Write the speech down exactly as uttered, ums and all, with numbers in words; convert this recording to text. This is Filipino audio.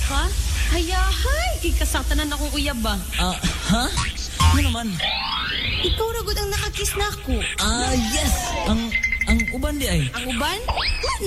ka? Hayahay, kay kasatanan akong uyab ba? Ah, ha? Ano naman? Ikaw ragod ang nakakiss na ako. Ah, yes! Ang, ang uban di ay. Ang uban?